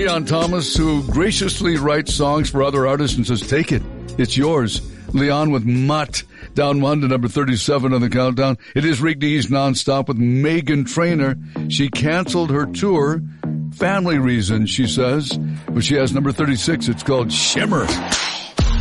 Leon Thomas, who graciously writes songs for other artists and says, take it. It's yours. Leon with Mutt, down 1 to number 37 on the countdown. It is Rick Dees Nonstop with Meghan Trainor. She canceled her tour. Family reasons, she says. But she has number 36. It's called Shimmer.